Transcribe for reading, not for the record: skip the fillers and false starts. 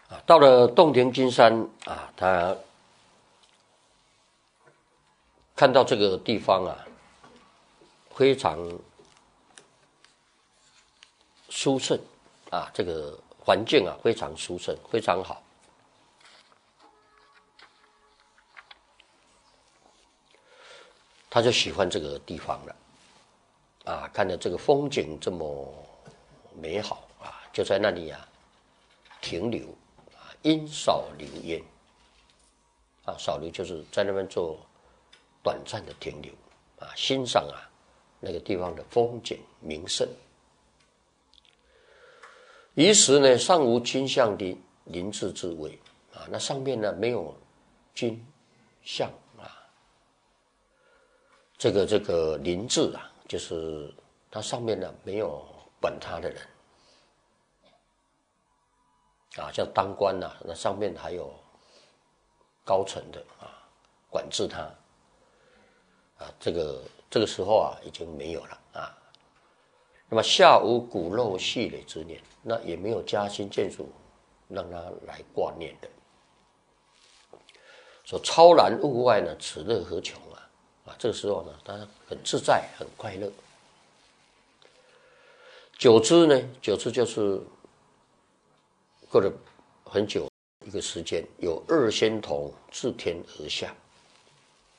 到了洞庭金山啊，他看到这个地方啊，非常殊胜啊，这个环境啊非常殊胜，非常好。他就喜欢这个地方了啊，看着这个风景这么美好啊，就在那里啊停留啊，因少留焉啊，少留就是在那边做短暂的停留啊，欣赏啊那个地方的风景名胜。于是呢，上无金像的林志之位啊，那上面呢没有金像啊，这个林志啊，就是它上面呢没有管他的人啊，像当官啊，那上面还有高层的啊，管制他啊，这个时候啊已经没有了啊。那么下无骨肉细累之念，那也没有家亲眷属让他来挂念的。说超然物外呢，此乐何穷啊！啊，这个时候呢，他很自在，很快乐。久之呢，久之就是过了很久一个时间，有二仙童自天而下